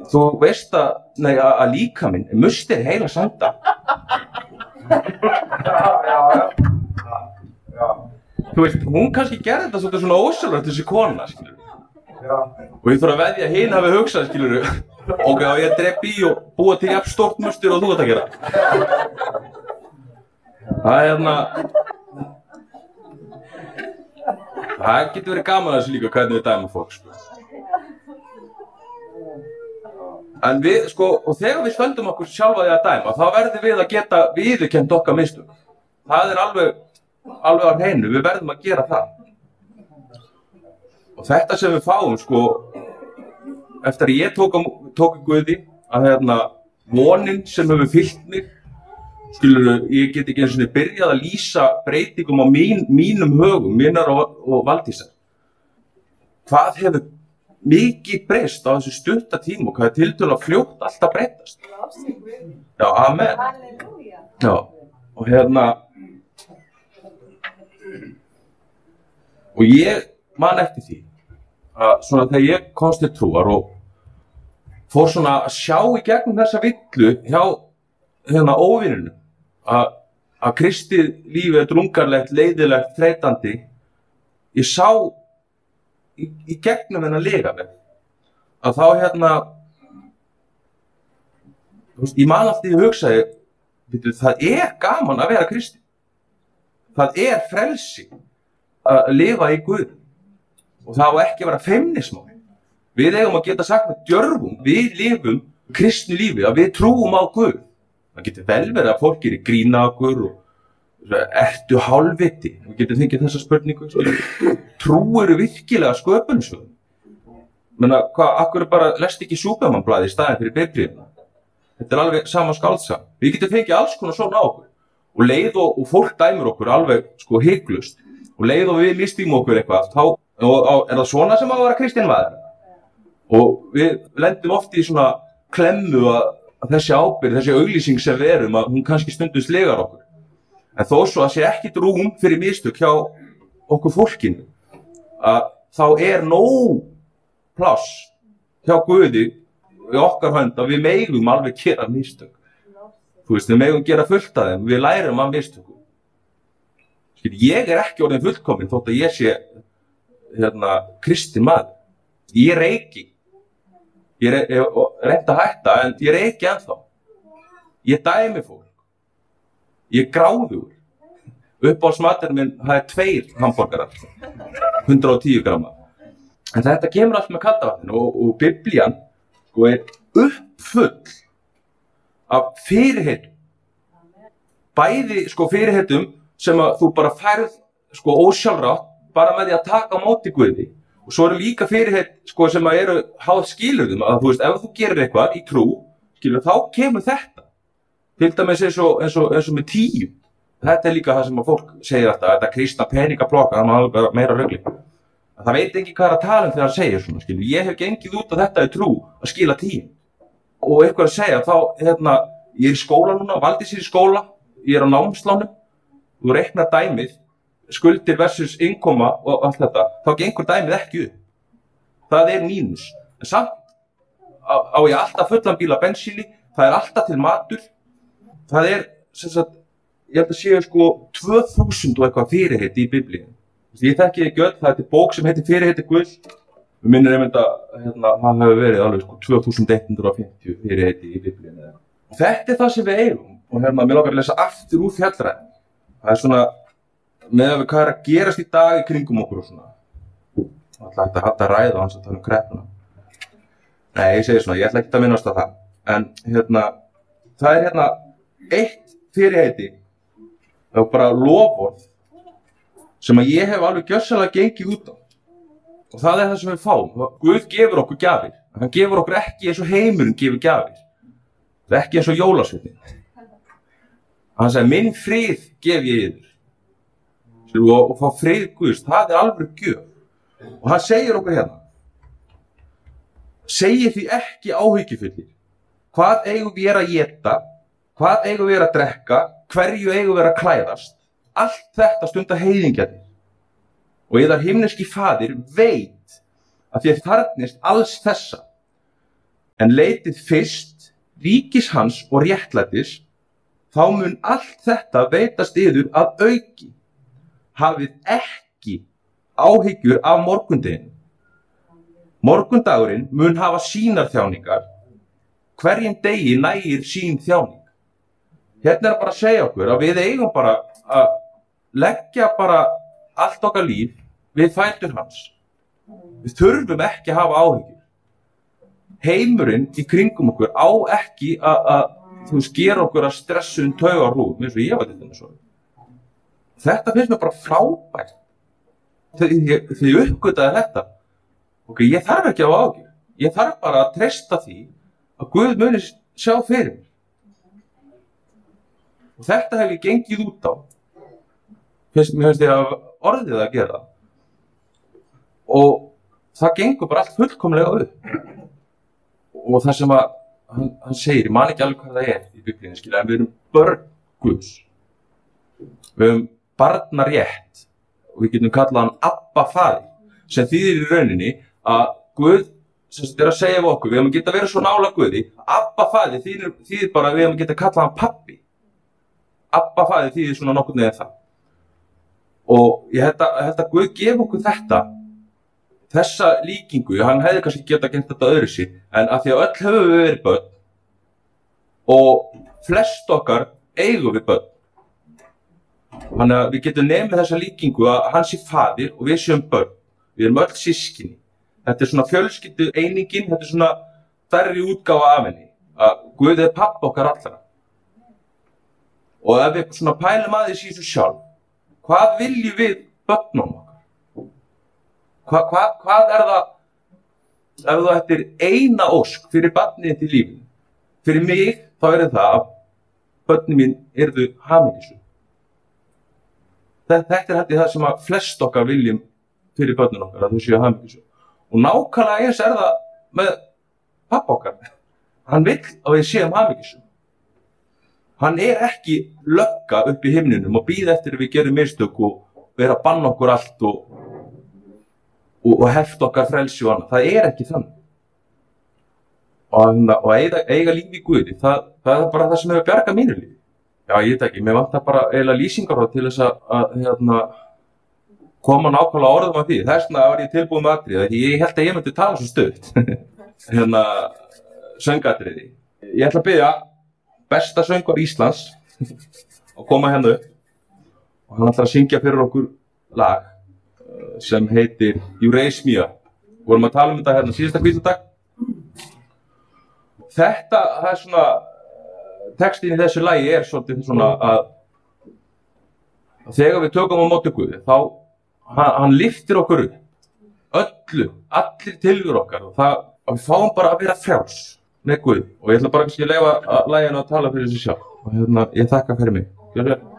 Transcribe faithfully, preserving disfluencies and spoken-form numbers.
þú veist að, nei, að, að líka minn mustir heila sanda. Já, já, já. Já. Þú veist, hún kannski gerði þetta svolítið svona ósjálfrátt þessi kona, skilur. Já. Og ég þarf að veðja að hinn hafi hugsað, skilur. Ok, á ég að drepa í og búa til jafn stórt mustur og þú ert að gera. Það er hérna... Það getur verið gaman að þessu líka hvernig við dæmum fólk, sko. En við, sko, og þegar við stöndum okkur sjálfa því að dæma, þá verðum við að geta viðurkennt okkar mistök. Það er alveg, alveg á hreinu, við verðum að gera það. Og þetta sem við fáum, sko, eftir að ég tók, tók í Guði, að hérna, vonin sem hefur fyllt mig, skilur, ég get ekki eins og byrjað að lýsa breytingum á mín, mínum högum, mínar og, og Valdísar. Hvað hefur mikið breyst á þessu stutta tíma og hvað er tiltölulega fljótt alltaf breytast. Já, amen. Já, og hérna, og ég man eftir því, að svona þegar ég komst til trúar og fór svona að sjá í gegnum þessa villu hjá hérna óvininu, að, að kristið lífið er drungarlegt, leiðilegt, þreytandi, ég sá í, í gegnum þennan lygarvegg, að þá hérna, þú veist, ég man alltaf ég hugsaði, veitu, það er gaman að vera kristinn, það er frelsi að lifa í Guð og það á ekki að vera feimnismál. Við eigum að geta sagt með djörfum, við lifum kristnu lífi, að við trúum á Guð. Það getur vel verið að fólk er í grína okkur og ertu hálfviti. Við getum fengið þessa spurningu. Trúirðu virkilega sköpunarsögunum? Menna, hvað, akkur bara lest ekki Súpermanblaðið í staðinn fyrir Biblíuna? Þetta er alveg sama skáldsa. Við getum fengið alls konar svona á okkur. Og leið og, og fólk dæmir okkur alveg sko hygglust. Og leið og við mistum okkur eitthvað, þá og, og, er það svona sem að vera kristinn maður? Og við lendum oft í svona klemmu að, að þessi ábyrgð, þessi auglýsing sem við erum, að hún kannski stundum slegar okkur. En þó svo að sé ekkit rúm fyrir mistök hjá okkur fólkinu, að þá er nóg pláss hjá Guði í okkar hönd að við megum alveg gera mistök. Þú veist, við megum gera fullt af þeim, við lærum af mistökum. Skil, ég er ekki orðin fullkominn þótt að ég sé hérna, kristinn maður. Ég reyki. Ég er reynd að hætta, en ég reyki ennþá. Ég dæmi fólk. Ég er gráður. Uppáhaldsmaturinn minn, það er tveir hamborgarar. hundrað og tíu gramma. En þetta kemur allt með kaldavatninu og, og Biblían sko, er uppfull af fyrirheitum. Bæði sko, fyrirheitum sem að þú bara færð sko, ósjálfrátt bara með því að taka á móti Guði. Og svo eru líka fyrirheit sko, sem að eru háð skilurðum að þú veist, ef þú gerir eitthvað í trú, skilur, þá kemur þetta. Til dæmis eins og, eins og, eins og með tíu. Þetta er líka það sem að fólk segir alltaf, þetta kristna peningaplokka, það má vera meira rugli. Það veit ekki hvað er að tala um þegar það segir svona, skilur. Ég hef gengið út á þetta í trú að skila tíu. Og eitthvað að segja, þá, hérna, ég er í skóla núna, Valdís er í skóla, ég er á námslánum, þú reiknar dæmið, skuldir versus innkoma og allt þetta, þá gengur dæmið ekki upp. Það er mínus. En samt á, á ég alltaf fullan bíl af bensíni, það er alltaf til matur, það er, sem sagt, ég held að séu sko tvö þúsund og eitthvað fyrirheiti í Biblíunni. Ég þekki ekki öll, það er til bók sem heitir fyrirheiti Guð. Við minnir einmitt að, hérna, það hefur verið alveg sko tvö þúsund hundrað og fimmtíu fyrirheiti í Biblíunni. Þetta er það sem við eigum. Og hérna, mér langar að lesa aftur úr Fjallræðunni. Það er svona, með að við hvað er að gerast í dag í kringum okkur og svona. Það ætla ekki að hætta að ræða hans að tala um kreppuna. Nei, ég segi svona, ég ætla ekki að minnast á það. En hérna, það er hérna eitt fyrirheiti, það er bara loforð, sem að ég hef alveg gjörsamlega gengið út á. Og það er það sem við fáum. Guð gefur okkur gjafir. Hann gefur okkur ekki eins og heimurinn gefur gjafir. Það er ekki eins og jólasveinninn. Hann sagði, minn frið gef ég yður. Og, og fá frið Guðs, það er alveg gjöf. Og hann segir okkur hérna, segir því ekki áhyggjufullir. Hvað eigum við að éta? Hvað eigum við að drekka? Hverju eigum við að klæðast? Allt þetta stundar heiðingjarnir. Og yðar himneski faðir veit að þér þarfnist alls þessa. En leitið fyrst ríkis hans og réttlætis, þá mun allt þetta veitast yður að auki. Hafið ekki áhyggjur af morgundeginum. Morgundagurinn mun hafa sínar þjáningar. Hverjum degi nægir sín þjáning. Hérna er bara að segja okkur að við eigum bara að leggja bara allt okkar líf við fætur hans. Við þurfum ekki að hafa áhyggjur. Heimurinn í kringum okkur á ekki að þú skera okkur að stressun taugarhúð, eins og ég veit þetta svo. Þetta finnst mér bara frábært. Þegar ég uppgötaði þetta, ok, ég þarf ekki að hafa áhyggjur. Ég þarf bara að treysta því að Guð muni sjá fyrir mér. Og þetta hef ég gengið út á. Fyrst, mér finnst ég að orðið að gera það. Og það gengur bara allt fullkomlega upp. Og það sem að, hann, hann segir, ég man ekki alveg hvað það er í Biblíunni, skilja, en við erum börn Guðs. Við erum barnarétt og við getum kallað hann Abba faðir, sem þýðir í rauninni að Guð, sem þetta er að segja við okkur, við erum að geta verið svo nála Guði, Abba faðir þýðir, þýðir bara að við erum að geta kallað hann pappi. Abba faðir þýðir svona nokkurn veginn það. Og ég held að, held að Guð gefa okkur þetta, þessa líkingu, hann hefði kannski geta gert þetta öðru sér, en að því að öll höfum við verið börn og flest okkar eigum við börn. Þannig að við getum nefnið þessa líkingu að hann sé faðir og við séum börn. Við erum öll systkini. Þetta er svona fjölskyldu einingin, þetta er svona stærri útgáfa af henni. Að Guð er pappa okkar allra. Og ef við svona pælum aðeins í þessu sjálf, hvað viljum við börnum okkar? Hva, hva, hvað er það, ef þú ættir eina ósk fyrir barnið til lífinu? Fyrir mig, þá er það að börnin mín yrðu hamingjusöm. Þetta er hætti það sem að flest okkar viljum fyrir börnin okkar, að þau séu hamingjusöm. Og nákvæmlega eins er það með pappa okkar. Hann vill að við séum hamingjusöm. Hann er ekki lögga upp í himninum og bíða eftir að við gerum mistök og vera að banna okkur allt og og, og hefta okkar frelsi og annað. Það er ekki þannig. Og, og eiga, eiga lífi í Guði, það, það er bara það sem hefur bjargað mínu lífi. Já, ég veit ekki, mér vantar bara eiginlega lýsingar til þess að, að hérna, koma nákvæmlega orðum af því. Þess vegna var ég tilbúin með atriði, því ég held að ég myndi tala svo stutt. hérna, söngatriði. Ég ætla að biðja besta söngvar Íslands að koma hérna upp og hann ætlar að syngja fyrir okkur lag sem heitir You Raise Me Up. Við vorum að tala um þetta hérna síðasta hvítadag. Þetta, það er svona, textin í þessu lagi er svolítið svona að, að þegar við tökum á móti Guði, þá hann, hann lyftir okkur upp, öllu, allir tilveru okkar og það, að við fáum bara að vera frjáls með Guði. Og ég ætla bara kannski að leyfa að laginu að tala fyrir þessu sjálf. Og hérna, ég þakka fyrir mig. Gjörðu vel.